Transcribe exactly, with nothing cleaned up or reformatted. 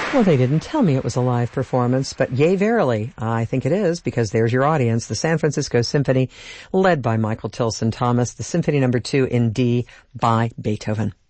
Well, they didn't tell me it was a live performance, but yea, verily, I think it is, because there's your audience, the San Francisco Symphony, led by Michael Tilson Thomas, the Symphony Number Two in D by Beethoven.